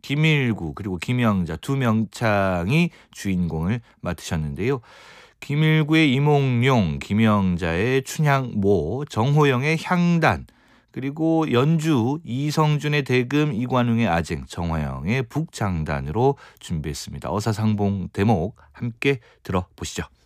김일구 그리고 김영자 두 명창이 주인공을 맡으셨는데요. 김일구의 이몽룡, 김영자의 춘향모, 정호영의 향단, 그리고 연주 이성준의 대금, 이관웅의 아쟁, 정화영의 북장단으로 준비했습니다. 어사상봉 대목 함께 들어보시죠.